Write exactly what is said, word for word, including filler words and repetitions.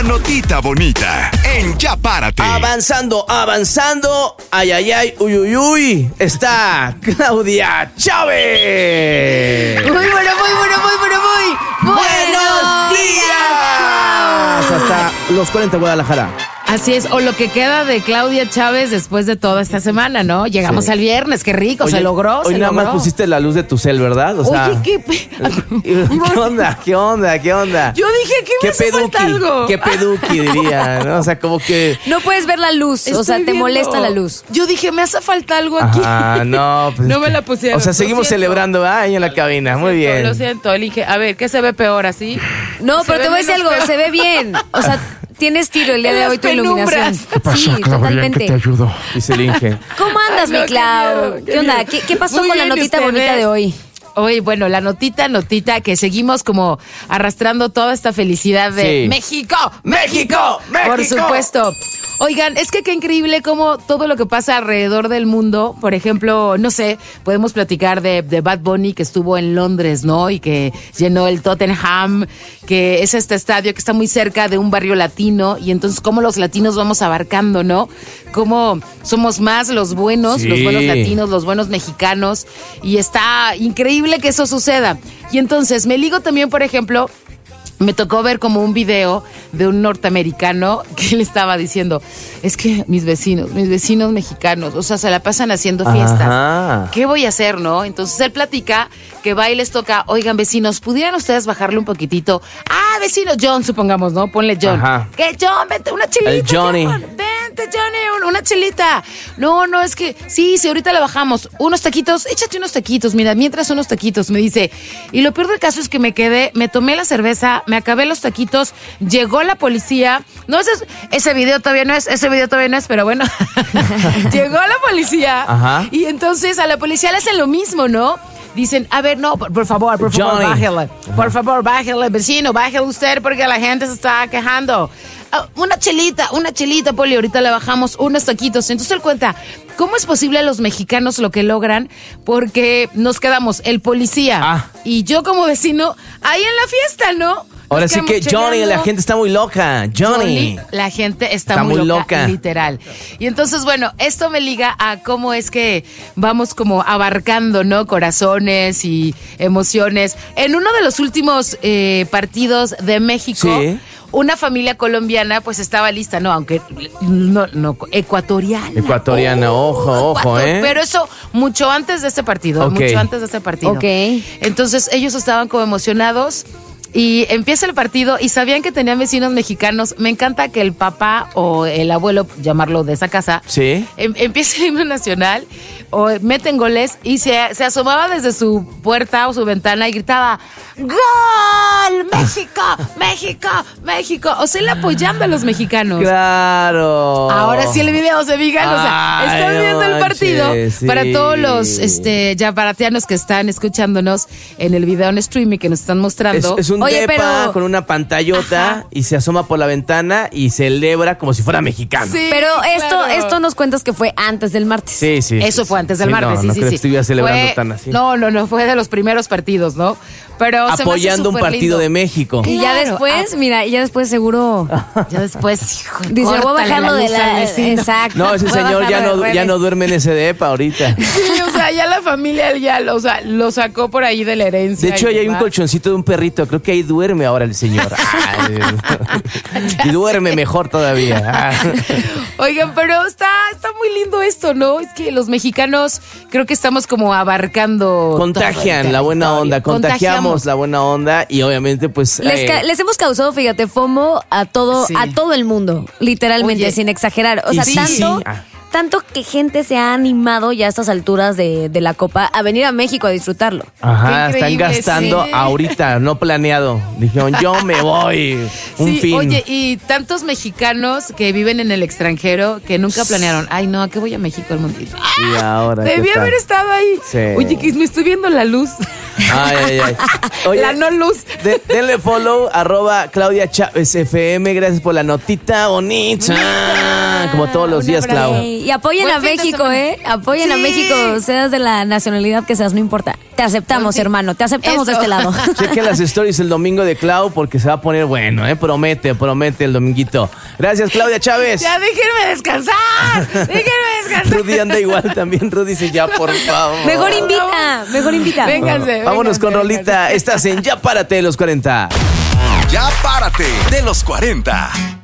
la notita bonita en Ya Párate. Avanzando, avanzando. Ay, ay, ay, uy, uy, uy. Está Claudia Chávez. Muy bueno, muy bueno, muy bueno, muy ¡Buenos días! Hasta los cuarenta Guadalajara. Así es, o lo que queda de Claudia Chávez después de toda esta semana, ¿no? Llegamos Sí. al viernes, qué rico, Oye, se logró, Hoy se nada logró. más pusiste la luz de tu cel, ¿verdad? O sea, Oye, ¿qué? ¿qué onda? ¿Qué onda? ¿Qué onda? Yo dije que me hace falta algo. ¿Qué peduqui diría? ¿No? O sea, como que... No puedes ver la luz, o Estoy sea, te viendo. molesta la luz. Yo dije, me hace falta algo aquí. Ah, no. Pues, No me la pusieron. O sea, lo seguimos siento. celebrando, ¿verdad? Ahí en la cabina. Muy bien. Lo siento, elige. A ver, ¿qué se ve peor así? No, Se pero ve te voy a decir menos algo, feo. se ve bien. O sea, tienes tiro el día En de las hoy tu penumbras. iluminación. ¿Qué pasa, Sí, Claudia? totalmente. ¿En qué te ayudo? Dice el Inge. ¿Cómo andas, Ay, no, mi qué Clau? miedo, ¿Qué, qué onda? miedo. ¿Qué, qué pasó Muy con la bien, notita ustedes. bonita de hoy? Oye, bueno, la notita, notita, que seguimos como arrastrando toda esta felicidad de Sí. México, ¡México! ¡México! Por supuesto. Oigan, es que qué increíble cómo todo lo que pasa alrededor del mundo, por ejemplo, no sé, podemos platicar de, de Bad Bunny que estuvo en Londres, ¿no? Y que llenó el Tottenham, que es este estadio que está muy cerca de un barrio latino, y entonces cómo los latinos vamos abarcando, ¿no? Cómo somos más los buenos, Sí. los buenos latinos, los buenos mexicanos, y está increíble que eso suceda. Y entonces me ligo también, por ejemplo, me tocó ver como un video de un norteamericano que le estaba diciendo, es que mis vecinos, mis vecinos mexicanos, o sea, se la pasan haciendo fiestas. Ajá. ¿Qué voy a hacer, no? Entonces él platica que va y les toca, oigan, vecinos, ¿pudieran ustedes bajarle un poquito? Ah, vecino John, supongamos, ¿no? Ponle John. Ajá. ¿Qué, John? Vente, una chilita. El Johnny. John. Vente, Johnny, un- una chilita. No, no, es que, sí, sí, ahorita le bajamos. Unos taquitos, échate unos taquitos, mira, mientras unos taquitos, me dice. Y lo peor del caso es que me quedé, me tomé la cerveza, me acabé los taquitos, llegó la policía. No, ese, es- ese video todavía no es, ese video todavía no es, pero bueno. Llegó la policía. Ajá. Y entonces a la policía le hacen lo mismo, ¿no? Dicen, a ver, no, por, por favor, por favor, Johnny. bájale. Por favor, bájale, vecino, bájale usted porque la gente se está quejando. Ah, una chelita, una chelita, Poli, ahorita le bajamos unos taquitos. Entonces él cuenta, ¿cómo es posible a los mexicanos lo que logran? Porque nos quedamos el policía Ah. y yo como vecino ahí en la fiesta, ¿no? Ahora Nos sí que quedamos Johnny, cheleando. la gente está muy loca. Johnny. La gente está, Está muy, muy loca, loca. literal. Y entonces, bueno, esto me liga a cómo es que vamos como abarcando, ¿no? Corazones y emociones. En uno de los últimos eh, partidos de México, Sí. una familia colombiana pues estaba lista, ¿no? Aunque no, no, ecuatoriana. Ecuatoriana, ojo, ojo, Ecuator- ¿eh? Pero eso mucho antes de este partido, Ok. mucho antes de este partido. Ok. Entonces ellos estaban como emocionados y empieza el partido y sabían que tenían vecinos mexicanos. Me encanta que el papá o el abuelo, llamarlo de esa casa, Sí. em- empieza el himno nacional o meten goles y se, se asomaba desde su puerta o su ventana y gritaba ¡Gol! ¡México! ¡México! ¡México! O sea, él apoyando a los mexicanos. Claro. Ahora sí el video se digan, o sea, Ay, están no viendo el partido. manches, sí. Para todos los este yaparatianos que están escuchándonos en el video en streaming que nos están Es, mostrando. es un Oye, depa pero- con una pantallota Ajá. y se asoma por la ventana y celebra como si fuera mexicano. Sí, Pero esto, claro. esto nos cuentas que fue antes del martes. Sí, sí. Eso fue antes del Sí, martes, no, sí, no sí, creo sí. que estuviera celebrando Fue- tan así. No, no, no, fue de los primeros partidos, ¿no? Pero se me hace Apoyando un súper partido lindo. de México. Y ya Claro, después, ah. mira, y ya después seguro. Ya después, hijo, Dice, voy a córtale bajarlo de luz al la. vecino. Exacto. No, ese voy a señor ya bajarlo no, de ya no redes. duerme en ese depa ahorita. Sí, o sea, ya la familia ya lo, o sea, lo sacó por ahí de la herencia. De hecho, y ahí hay un demás. colchoncito de un perrito. Creo que ahí duerme ahora el señor. Ay, y duerme mejor todavía. Ah. Oigan, pero está, está muy lindo esto, ¿no? Es que los mexicanos creo que estamos como abarcando. Contagian todo el la buena territorio. onda, contagiamos Contagiamos. la buena onda y obviamente pues... Les, eh, ca- les hemos causado, fíjate, FOMO a todo, Sí. a todo el mundo, literalmente, Oye, sin exagerar. O y sea, sí, tanto, sí. Ah. tanto que gente se ha animado ya a estas alturas de, de la Copa a venir a México a disfrutarlo. Ajá, Qué están increíble, gastando sí. ahorita, no planeado. Dijeron, yo me voy. Un Sí, fin. oye, y tantos mexicanos que viven en el extranjero que nunca planearon. Ay, no, ¿a qué voy a México al mundial? Y ahora. ¿qué Debí tal? haber estado ahí. Sí. Oye, que me estoy viendo la luz. Ay, ay, ay. Oye, La no luz. de- denle follow, arroba Claudia Chávez F M. Gracias por la notita bonita. Ah, como todos los días, Clau. Y apoyen Buen a fin de México, semana. ¿eh? Apoyen Sí. a México, seas de la nacionalidad que seas, no importa. Te aceptamos, Buen fin. hermano, te aceptamos de Eso. este lado. Chequen las stories el domingo de Clau porque se va a poner bueno, ¿eh? Promete, promete el dominguito. Gracias, Claudia Chávez. Ya déjenme descansar. Déjenme descansar. Rudy anda igual también. Rudy dice ya, por favor. Mejor invita, mejor invita. Vénganse. Vámonos con vénganse, Rolita. Estás en Ya Párate de los cuarenta. Ya párate de los cuarenta.